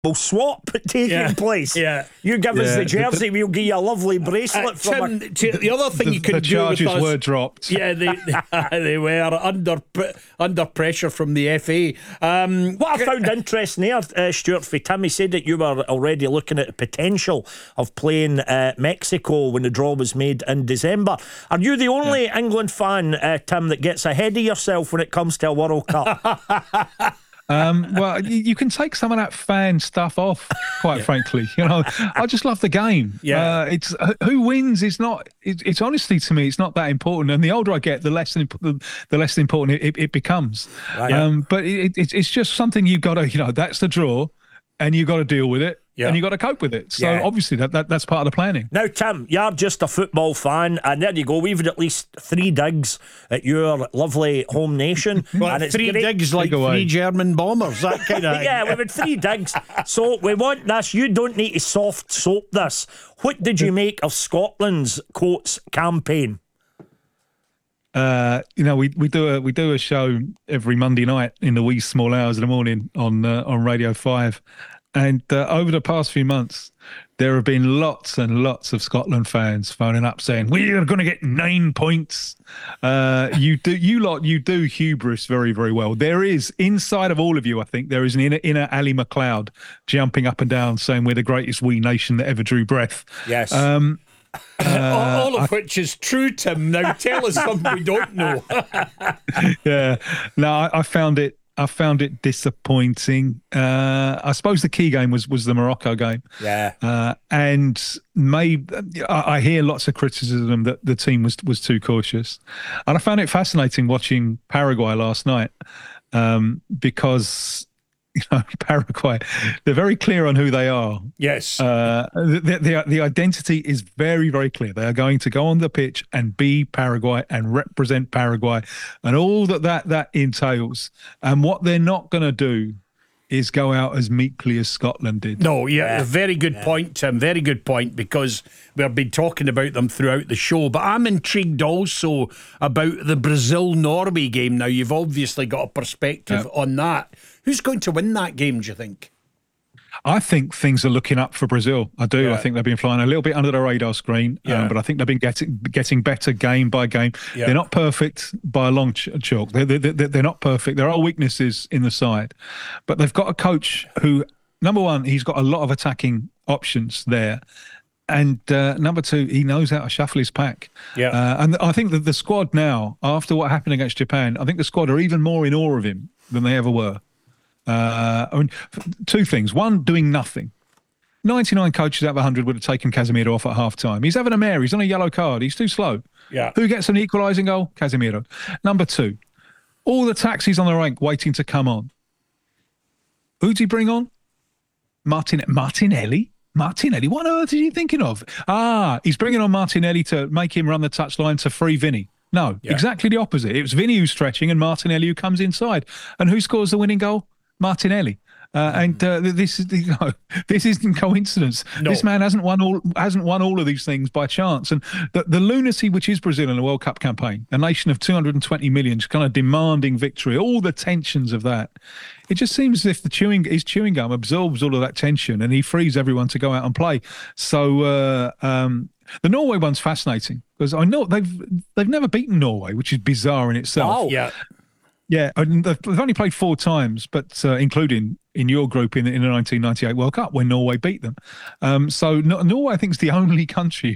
swap taking place. Yeah. You give us the jersey, we'll give you a lovely bracelet from the other thing you could the do charges with us, were dropped. Yeah, they were under pressure from the FA. What I found interesting there, Stuart, for Tim, he said that you were already looking at the potential of playing Mexico when the draw was made in December. Are you the only England fan, Tim, that gets ahead of yourself when it comes to a World Cup? Well, you can take some of that fan stuff off, quite frankly. I just love the game. Yeah. It's who wins is not. It's honestly, to me, it's not that important. And the older I get, the less important it becomes. Right. But it's just something you've got to. That's the draw, and you've got to deal with it. Yeah. And you got to cope with it. So obviously that's part of the planning. Now, Tim, you're just a football fan, and there you go. We've had at least 3 digs at your lovely home nation. And it's 3 digs like 3 German bombers, that kind of thing. Yeah, we've had 3 digs. So we want this. You don't need to soft soap this. What did you make of Scotland's quotes campaign? We do a show every Monday night in the wee small hours of the morning on Radio 5. And over the past few months, there have been lots and lots of Scotland fans phoning up saying, "We're going to get 9 points." You do hubris very, very well. There is, inside of all of you, I think, there is an inner Ali MacLeod jumping up and down saying we're the greatest wee nation that ever drew breath. Yes. All of which is true, Tim. Now tell us something we don't know. Yeah. No, I found it disappointing. I suppose the key game was the Morocco game. Yeah. And I hear lots of criticism that the team was too cautious. And I found it fascinating watching Paraguay last night because Paraguay, they're very clear on who they are. Yes. The identity is very, very clear. They are going to go on the pitch and be Paraguay and represent Paraguay and all that entails. And what they're not going to do is go out as meekly as Scotland did. No, a very good point, Tim. Very good point, because we've been talking about them throughout the show. But I'm intrigued also about the Brazil-Norway game. Now, you've obviously got a perspective on that. Who's going to win that game, do you think? I think things are looking up for Brazil. I do. Yeah. I think they've been flying a little bit under the radar screen, but I think they've been getting better game by game. Yeah. They're not perfect by a long chalk. They're not perfect. There are weaknesses in the side, but they've got a coach who, number one, he's got a lot of attacking options there. And number 2, he knows how to shuffle his pack. Yeah. And I think that the squad now, after what happened against Japan, I think the squad are even more in awe of him than they ever were. 2 things. One, doing nothing. 99 coaches out of 100 would have taken Casemiro off at half-time. He's having a mare. He's on a yellow card. He's too slow. Yeah. Who gets an equalising goal? Casemiro. Number 2, all the taxis on the rank waiting to come on. Who'd he bring on? Martinelli? Martinelli? What on earth is he thinking of? He's bringing on Martinelli to make him run the touchline to free Vinny. No, exactly the opposite. It was Vinny who's stretching and Martinelli who comes inside. And who scores the winning goal? Martinelli. This isn't coincidence. No. This man hasn't won all of these things by chance. And the lunacy which is Brazil in a World Cup campaign, a nation of 220 million, just kind of demanding victory, all the tensions of that. It just seems as if his chewing gum absorbs all of that tension and he frees everyone to go out and play. So the Norway one's fascinating because I know they've never beaten Norway, which is bizarre in itself. Oh, yeah. Yeah, and they've only played 4 times, but including in your group in the 1998 World Cup when Norway beat them. So Norway, I think, is the only country